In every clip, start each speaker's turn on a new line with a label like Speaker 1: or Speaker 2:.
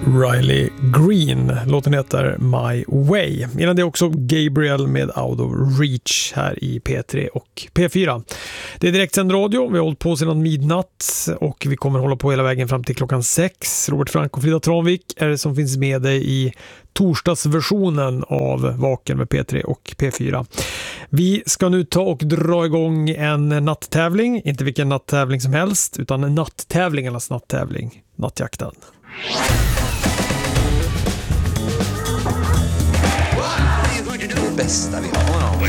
Speaker 1: Riley Green. Låten heter My Way. Innan det är också Gabriel med Out of Reach här i P3 och P4. Det är direktsänd radio. Vi har hållit på sedan midnatt och vi kommer hålla på hela vägen fram till klockan 6. Robert Frank och Frida Tranvik är det som finns med dig i torsdagsversionen av Vaken med P3 och P4. Vi ska nu ta och dra igång en natttävling. Inte vilken natttävling som helst utan natttävlingarnas natttävling. Nattjakten.
Speaker 2: Bästa vi har.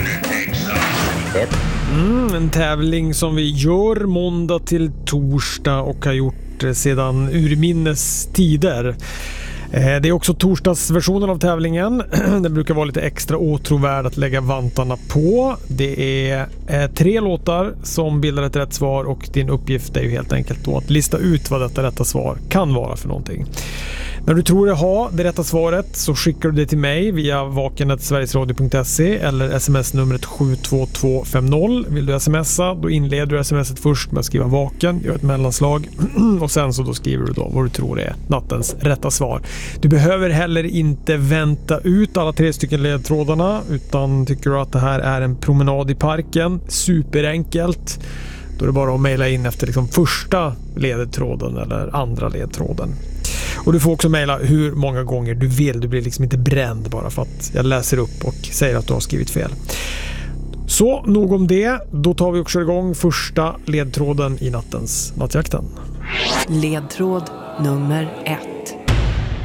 Speaker 1: En tävling som vi gör måndag till torsdag och har gjort sedan urminnes tider. Det är också torsdagsversionen av tävlingen. Den brukar vara lite extra åtråvärd att lägga vantarna på. Det är 3 låtar som bildar ett rätt svar och din uppgift är ju helt enkelt då att lista ut vad detta rätta svar kan vara för någonting. När du tror dig ha det rätta svaret så skickar du det till mig via vaken@sverigesradio.se eller sms-numret 72250. Vill du smsa, då inleder du smset först med att skriva vaken, gör ett mellanslag och sen så då skriver du då vad du tror är nattens rätta svar. Du behöver heller inte vänta ut alla 3 stycken ledtrådarna utan tycker du att det här är en promenad i parken, superenkelt, då är det bara att mejla in efter liksom första ledtråden eller andra ledtråden. Och du får också mejla hur många gånger du vill. Du blir liksom inte bränd bara för att jag läser upp och säger att du har skrivit fel. Så, nog om det. Då tar vi och kör igång första ledtråden i nattens nattjakten.
Speaker 3: Ledtråd nummer 1.